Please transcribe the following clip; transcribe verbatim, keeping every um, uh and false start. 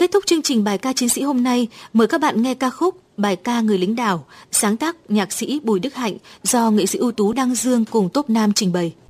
Kết thúc chương trình bài ca chiến sĩ hôm nay, mời các bạn nghe ca khúc Bài ca người lính đảo, sáng tác nhạc sĩ Bùi Đức Hạnh do nghệ sĩ ưu tú Đăng Dương cùng Tốp Nam trình bày.